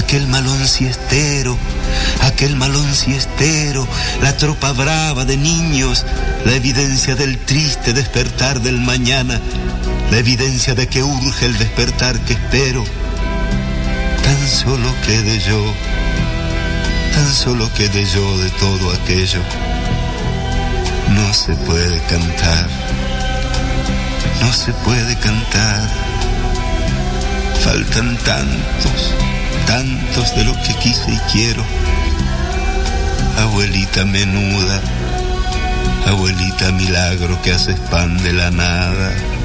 aquel malón siestero, la tropa brava de niños, la evidencia del triste despertar del mañana, la evidencia de que urge el despertar que espero. Tan solo quede yo de todo aquello. No se puede cantar, no se puede cantar. Faltan tantos de lo que quise y quiero. Abuelita menuda, abuelita milagro que haces pan de la nada.